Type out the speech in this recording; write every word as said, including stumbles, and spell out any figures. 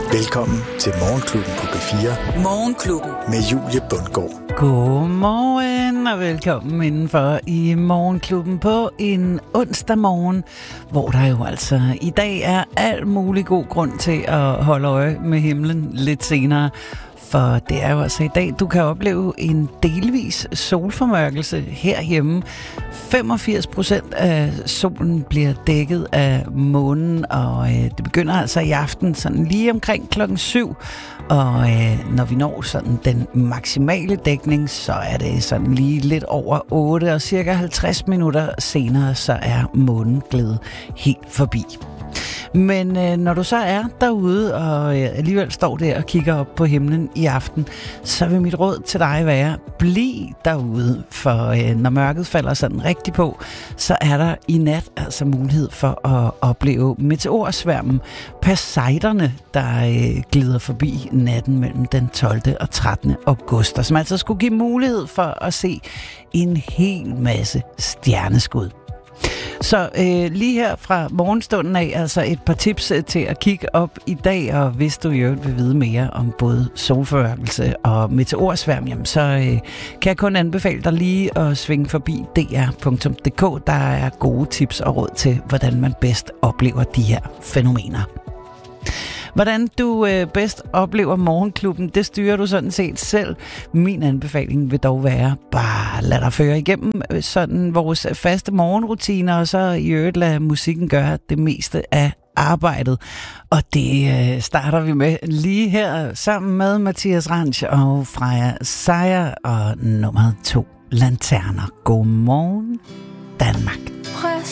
Velkommen til Morgenklubben på B fire. Morgenklubben. Med Julie Bundgaard. Godmorgen og velkommen indenfor i Morgenklubben på en onsdag morgen, hvor der jo altså i dag er al mulig god grund til at holde øje med himlen lidt senere. For det er jo altså i dag, du kan opleve en delvis solformørkelse herhjemme. femogfirs procent af solen bliver dækket af månen, og øh, det begynder altså i aften sådan lige omkring klokken syv. Og øh, når vi når sådan den maksimale dækning, så er det sådan lige lidt over otte, og cirka halvtreds minutter senere, så er månen glædet helt forbi. Men øh, når du så er derude og øh, alligevel står der og kigger op på himlen i aften, så vil mit råd til dig være, bliv derude, for øh, når mørket falder sådan rigtig på, så er der i nat altså mulighed for at opleve meteorsværmen, Perseiderne, der øh, glider forbi natten mellem den tolvte og trettende august, og som altså skulle give mulighed for at se en hel masse stjerneskud. Så øh, lige her fra morgenstunden af, altså et par tips til at kigge op i dag, og hvis du i øvrigt vil vide mere om både solformørkelse og meteorsværm, jamen, så øh, kan jeg kun anbefale dig lige at svinge forbi d r punktum d k. Der er gode tips og råd til, hvordan man bedst oplever de her fænomener. Hvordan du øh, bedst oplever Morgenklubben, det styrer du sådan set selv. Min anbefaling vil dog være, bare lad dig føre igennem sådan vores faste morgenrutiner, og så i øvrigt lade musikken gøre det meste af arbejdet. Og det øh, starter vi med lige her, sammen med Mathias Ranch og Freja Sejer, og nummer to, Lanterner. Godmorgen, Danmark.